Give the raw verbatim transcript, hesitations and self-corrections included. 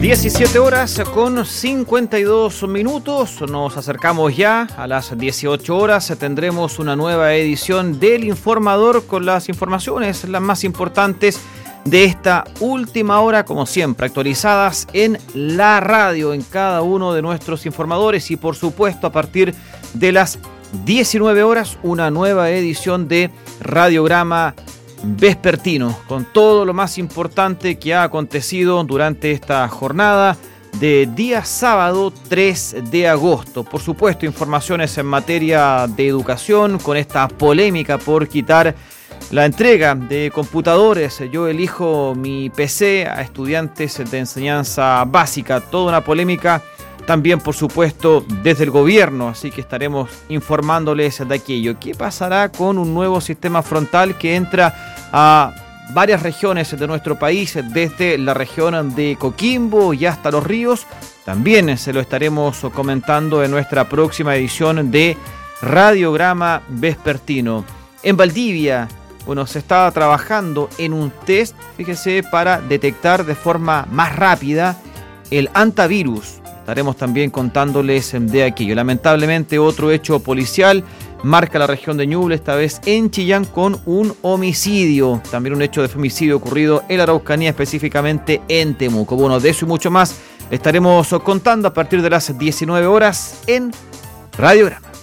diecisiete horas con cincuenta y dos minutos, nos acercamos ya a las dieciocho horas, tendremos una nueva edición del Informador con las informaciones, las más importantes de esta última hora, como siempre, actualizadas en la radio, en cada uno de nuestros informadores y por supuesto a partir de las diecinueve horas, una nueva edición de Radiograma Vespertino, con todo lo más importante que ha acontecido durante esta jornada de día sábado tres de agosto. Por supuesto, informaciones en materia de educación, con esta polémica por quitar la entrega de computadores. Yo elijo mi P C a estudiantes de enseñanza básica. Toda una polémica también, por supuesto, desde el gobierno, así que estaremos informándoles de aquello. ¿Qué pasará con un nuevo sistema frontal que entra a varias regiones de nuestro país, desde la región de Coquimbo y hasta Los Ríos? También se lo estaremos comentando en nuestra próxima edición de Radiograma Vespertino. En Valdivia, bueno, se está trabajando en un test, fíjese, para detectar de forma más rápida el hantavirus. Estaremos también contándoles de aquello. Lamentablemente, otro hecho policial marca la región de Ñuble, esta vez en Chillán, con un homicidio. También un hecho de femicidio ocurrido en la Araucanía, específicamente en Temuco. Bueno, de eso y mucho más estaremos contando a partir de las diecinueve horas en Radiograma.